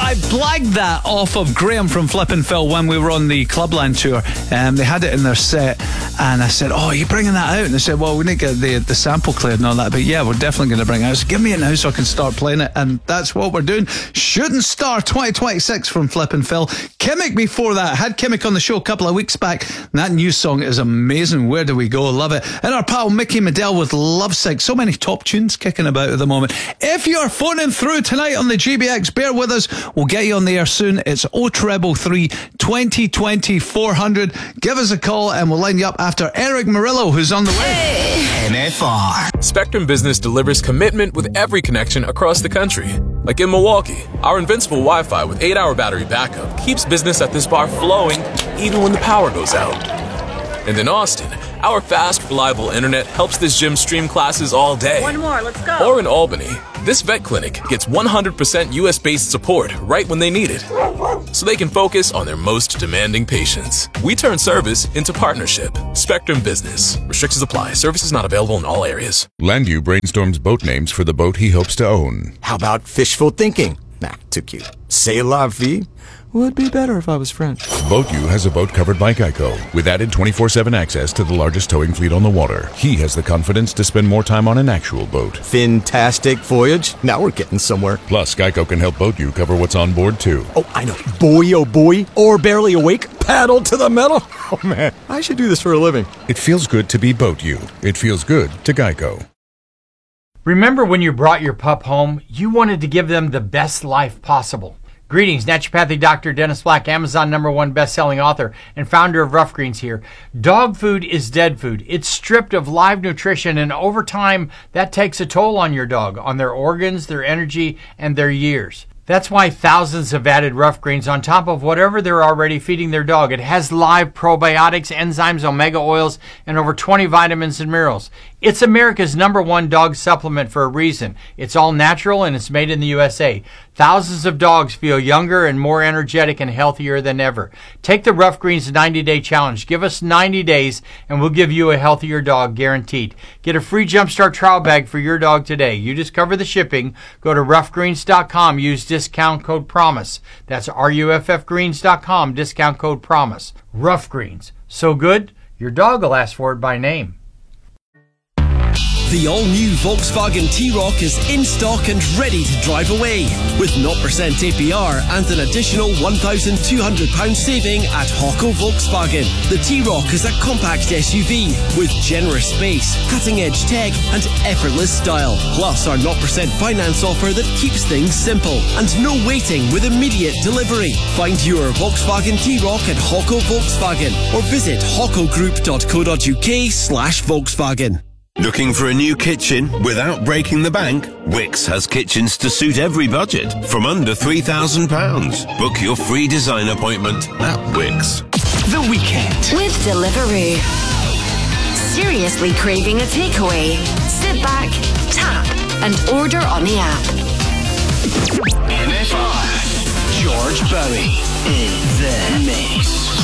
I blagged that off of Graham from Flippin' Phil when we were on the Clubland tour. They had it in their set, and I said, "Oh, are you bringing that out?" And they said, "Well, we need to get the sample cleared and all that, but yeah, we're definitely going to bring it out. So give me it now so I can start playing it." And that's what we're doing. Shooting Star 2026 from Flippin' Phil. Kimmick before that. Had Kimmick on the show a couple of weeks back. And that new song is amazing. Where Do We Go? Love it. And our pal Mickey Medell with Lovesick. So many top tunes kicking about at the moment. If you're phoning through tonight on the GBX, bear with us. We'll get you on the air soon. It's 0333 2020 400. Give us a call and we'll line you up after Eric Murillo, who's on the way. NFR. Spectrum Business delivers commitment with every connection across the country. Like in Milwaukee, our invincible Wi-Fi with 8-hour battery backup keeps business at this bar flowing even when the power goes out. And in Austin, our fast, reliable internet helps this gym stream classes all day. One more, let's go. Or in Albany, this vet clinic gets 100% US-based support right when they need it, so they can focus on their most demanding patients. We turn service into partnership. Spectrum Business. Restrictions apply. Services not available in all areas. Landu brainstorms boat names for the boat he hopes to own. How about fishful thinking? Nah, too cute. C'est la vie? Would be better if I was French. BoatU has a boat covered by Geico, with added 24/7 access to the largest towing fleet on the water. He has the confidence to spend more time on an actual boat. Fantastic voyage. Now we're getting somewhere. Plus, Geico can help BoatU cover what's on board, too. Oh, I know. Boy, oh boy. Or barely awake. Paddle to the metal. Oh, man. I should do this for a living. It feels good to be BoatU. It feels good to Geico. Remember when you brought your pup home, you wanted to give them the best life possible. Greetings, naturopathic Dr. Dennis Black, Amazon #1 best-selling author and founder of Rough Greens here. Dog food is dead food. It's stripped of live nutrition, and over time, that takes a toll on your dog, on their organs, their energy, and their years. That's why thousands have added Rough Greens on top of whatever they're already feeding their dog. It has live probiotics, enzymes, omega oils, and over 20 vitamins and minerals. It's America's #1 dog supplement for a reason. It's all natural and it's made in the USA. Thousands of dogs feel younger and more energetic and healthier than ever. Take the Rough Greens 90-day challenge. Give us 90 days and we'll give you a healthier dog guaranteed. Get a free Jumpstart trial bag for your dog today. You just cover the shipping. Go to roughgreens.com. Use discount code PROMISE. That's ruffgreens.com. Discount code PROMISE. Rough Greens. So good, your dog will ask for it by name. The all-new Volkswagen T-Roc is in stock and ready to drive away, with 0% APR and an additional £1,200 saving at Hocko Volkswagen. The T-Roc is a compact SUV with generous space, cutting-edge tech and effortless style. Plus our 0% finance offer that keeps things simple and no waiting with immediate delivery. Find your Volkswagen T-Roc at Hocko Volkswagen or visit hoccogroup.co.uk/Volkswagen. Looking for a new kitchen without breaking the bank? Wickes has kitchens to suit every budget from under £3,000. Book your free design appointment at Wickes. The Weekend with Deliveroo. Seriously craving a takeaway? Sit back, tap, and order on the app. NFR. George Bowie in the mix.